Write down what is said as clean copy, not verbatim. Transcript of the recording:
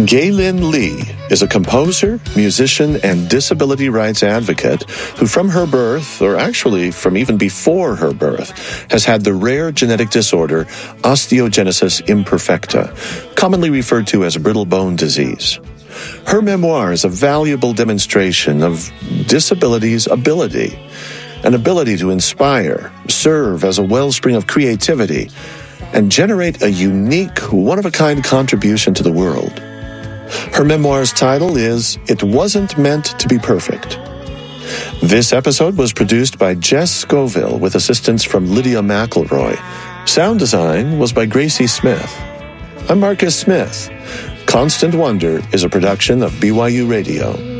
Gaylin Lee is a composer, musician, and disability rights advocate who from her birth, or actually from even before her birth, has had the rare genetic disorder osteogenesis imperfecta, commonly referred to as brittle bone disease. Her memoir is a valuable demonstration of disability's ability, an ability to inspire, serve as a wellspring of creativity, and generate a unique, one-of-a-kind contribution to the world. Her memoir's title is It Wasn't Meant to Be Perfect. This episode was produced by Jess Scoville with assistance from Lydia McElroy. Sound design was by Gracie Smith. I'm Marcus Smith. Constant Wonder is a production of BYU Radio.